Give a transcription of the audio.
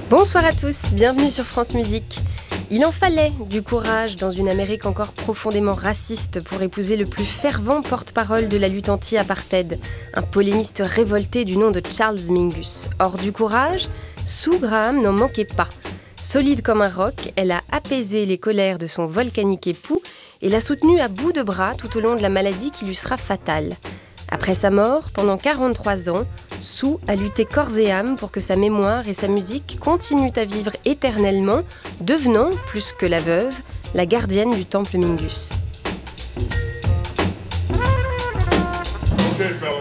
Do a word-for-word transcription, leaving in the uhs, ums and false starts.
Bonsoir à tous, bienvenue sur France Musique. Il en fallait du courage dans une Amérique encore profondément raciste pour épouser le plus fervent porte-parole de la lutte anti-apartheid, un polémiste révolté du nom de Charles Mingus. Or du courage, Sue Graham n'en manquait pas. Solide comme un roc, elle a apaisé les colères de son volcanique époux et l'a soutenu à bout de bras tout au long de la maladie qui lui sera fatale. Après sa mort, pendant quarante-trois ans, Sue a lutté corps et âme pour que sa mémoire et sa musique continuent à vivre éternellement, devenant, plus que la veuve, la gardienne du temple Mingus. Okay,